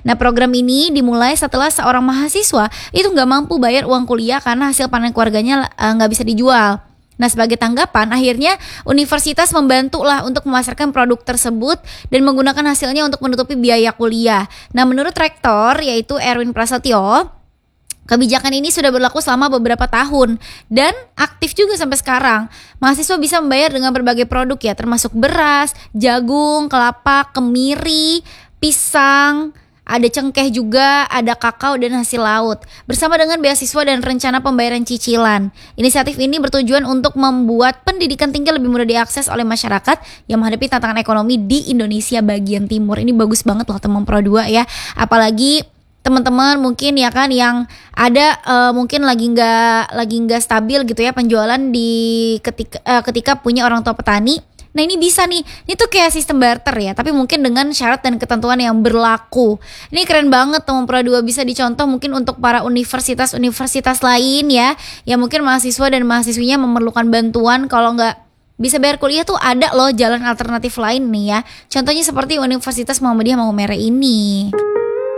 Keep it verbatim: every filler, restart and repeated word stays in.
Nah, program ini dimulai setelah seorang mahasiswa itu nggak mampu bayar uang kuliah karena hasil panen keluarganya eh, nggak bisa dijual. Nah, sebagai tanggapan, akhirnya universitas membantu lah untuk memasarkan produk tersebut dan menggunakan hasilnya untuk menutupi biaya kuliah. Nah, menurut rektor yaitu Erwin Prasetyo, kebijakan ini sudah berlaku selama beberapa tahun dan aktif juga sampai sekarang. Mahasiswa bisa membayar dengan berbagai produk ya, termasuk beras, jagung, kelapa, kemiri, pisang, ada cengkeh juga, ada kakao dan hasil laut. Bersama dengan beasiswa dan rencana pembayaran cicilan. Inisiatif ini bertujuan untuk membuat pendidikan tinggi lebih mudah diakses oleh masyarakat yang menghadapi tantangan ekonomi di Indonesia bagian timur. Ini bagus banget loh teman Pro dua ya. Apalagi teman-teman mungkin ya kan yang ada uh, mungkin lagi nggak lagi nggak stabil gitu ya penjualan di ketika uh, ketika punya orang tua petani. Nah, ini bisa nih, ini tuh kayak sistem barter ya, tapi mungkin dengan syarat dan ketentuan yang berlaku. Ini keren banget teman Pro dua, bisa dicontoh mungkin untuk para universitas-universitas lain ya, yang mungkin mahasiswa dan mahasiswinya memerlukan bantuan kalau nggak bisa bayar kuliah tuh ada loh jalan alternatif lain nih ya. Contohnya seperti Universitas Muhammadiyah Maumere ini.